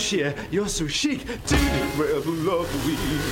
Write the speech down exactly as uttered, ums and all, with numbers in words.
sheer, you're so chic. Do it rather lovely.